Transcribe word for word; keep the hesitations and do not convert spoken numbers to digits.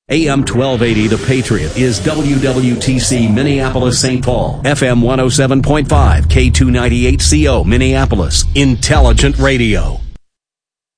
A M twelve eighty The Patriot is W W T C Minneapolis Saint Paul. F M one oh seven point five K two ninety-eight C O Minneapolis. Intelligent Radio.